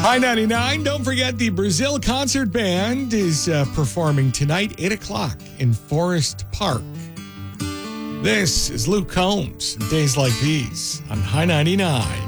High 99. Don't forget the Brazil Concert Band is performing tonight, 8 o'clock in Forest Park. This is Luke Combs, Days Like These on High 99.